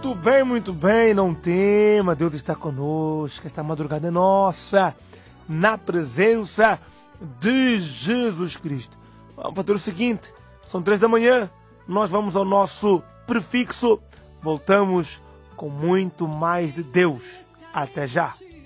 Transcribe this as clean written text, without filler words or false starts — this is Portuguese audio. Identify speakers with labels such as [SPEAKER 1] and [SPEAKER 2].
[SPEAKER 1] muito bem, não tema, Deus está conosco, esta madrugada é nossa, na presença de Jesus Cristo. Vamos fazer o seguinte, são 3 da manhã, nós vamos ao nosso prefixo, voltamos com muito mais de Deus. Até já!